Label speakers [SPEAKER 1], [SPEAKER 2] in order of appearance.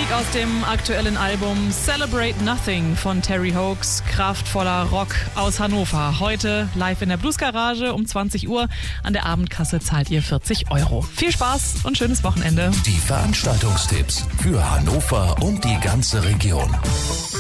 [SPEAKER 1] Musik aus dem aktuellen Album Celebrate Nothing von Terry Hoax. Kraftvoller Rock aus Hannover. Heute live in der Bluesgarage um 20 Uhr. An der Abendkasse zahlt ihr 40 €. Viel Spaß und schönes Wochenende.
[SPEAKER 2] Die Veranstaltungstipps für Hannover und die ganze Region.